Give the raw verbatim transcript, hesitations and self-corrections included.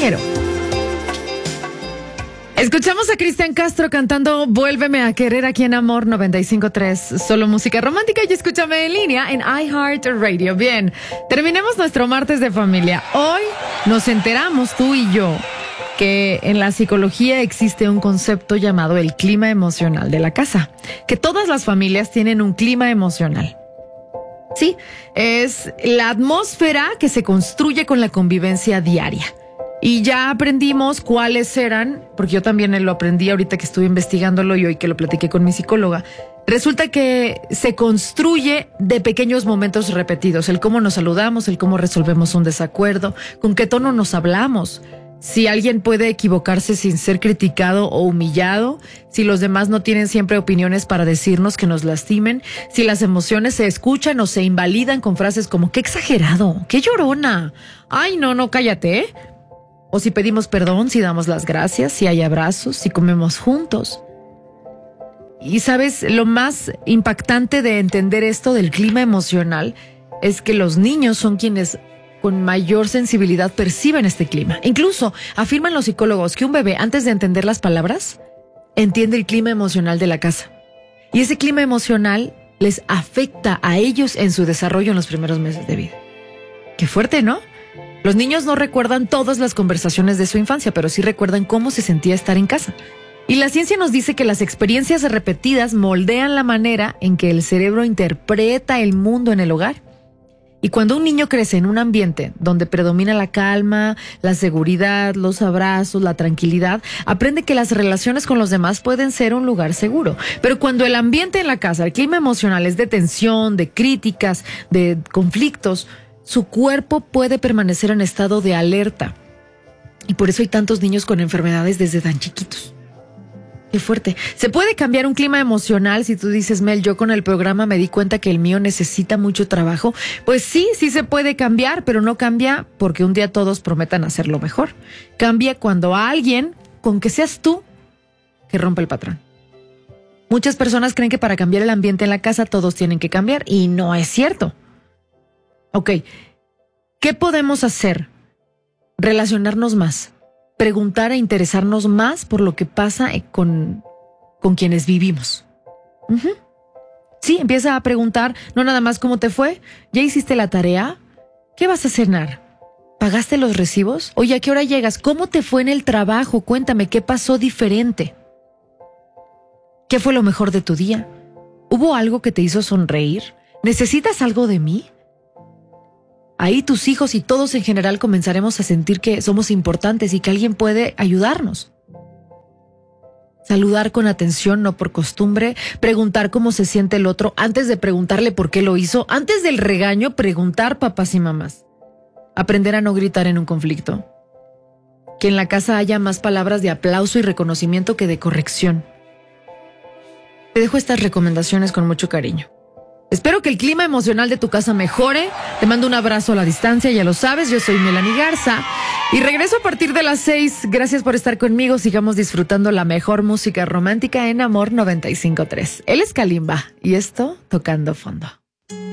Dinero. Escuchamos a Cristian Castro cantando Vuélveme a querer aquí en Amor noventa y cinco punto tres. Solo música romántica y escúchame en línea en iHeartRadio. Bien, terminemos nuestro martes de familia. Hoy nos enteramos tú y yo que en la psicología existe un concepto llamado el clima emocional de la casa, que todas las familias tienen un clima emocional. Sí, es la atmósfera que se construye con la convivencia diaria. Y ya aprendimos cuáles eran, porque yo también lo aprendí ahorita que estuve investigándolo y hoy que lo platiqué con mi psicóloga. Resulta que se construye de pequeños momentos repetidos, el cómo nos saludamos, el cómo resolvemos un desacuerdo, con qué tono nos hablamos. Si alguien puede equivocarse sin ser criticado o humillado, si los demás no tienen siempre opiniones para decirnos que nos lastimen, si las emociones se escuchan o se invalidan con frases como ¡qué exagerado! ¡Qué llorona! ¡Ay, no, no, cállate! ¿eh? O si pedimos perdón, si damos las gracias, si hay abrazos, si comemos juntos. Y sabes, lo más impactante de entender esto del clima emocional es que los niños son quienes con mayor sensibilidad perciben este clima. Incluso afirman los psicólogos que un bebé, antes de entender las palabras, entiende el clima emocional de la casa. Y ese clima emocional les afecta a ellos en su desarrollo en los primeros meses de vida. Qué fuerte, ¿no? Los niños no recuerdan todas las conversaciones de su infancia, pero sí recuerdan cómo se sentía estar en casa. Y la ciencia nos dice que las experiencias repetidas moldean la manera en que el cerebro interpreta el mundo en el hogar. Y cuando un niño crece en un ambiente donde predomina la calma, la seguridad, los abrazos, la tranquilidad, aprende que las relaciones con los demás pueden ser un lugar seguro. Pero cuando el ambiente en la casa, el clima emocional es de tensión, de críticas, de conflictos, su cuerpo puede permanecer en estado de alerta. Y por eso hay tantos niños con enfermedades desde tan chiquitos. Qué fuerte. ¿Se puede cambiar un clima emocional? Si tú dices, Mel, yo con el programa me di cuenta que el mío necesita mucho trabajo. Pues sí, sí se puede cambiar, pero no cambia porque un día todos prometan hacerlo mejor. Cambia cuando alguien, con que seas tú, que rompe el patrón. Muchas personas creen que para cambiar el ambiente en la casa todos tienen que cambiar y no es cierto. Ok, ¿qué podemos hacer? Relacionarnos más. Preguntar e interesarnos más por lo que pasa con, con quienes vivimos. Uh-huh. Sí, empieza a preguntar, no nada más cómo te fue, ¿ya hiciste la tarea? ¿Qué vas a cenar? ¿Pagaste los recibos? Oye, ¿a qué hora llegas? ¿Cómo te fue en el trabajo? Cuéntame, ¿qué pasó diferente? ¿Qué fue lo mejor de tu día? ¿Hubo algo que te hizo sonreír? ¿Necesitas algo de mí? Ahí tus hijos y todos en general comenzaremos a sentir que somos importantes y que alguien puede ayudarnos. Saludar con atención, no por costumbre. Preguntar cómo se siente el otro antes de preguntarle por qué lo hizo. Antes del regaño, preguntar papás y mamás. Aprender a no gritar en un conflicto. Que en la casa haya más palabras de aplauso y reconocimiento que de corrección. Te dejo estas recomendaciones con mucho cariño. Espero que el clima emocional de tu casa mejore. Te mando un abrazo a la distancia, ya lo sabes, yo soy Melanie Garza. Y regreso a partir de las seis. Gracias por estar conmigo. Sigamos disfrutando la mejor música romántica en Amor noventa y cinco punto tres. Él es Kalimba y esto Tocando Fondo.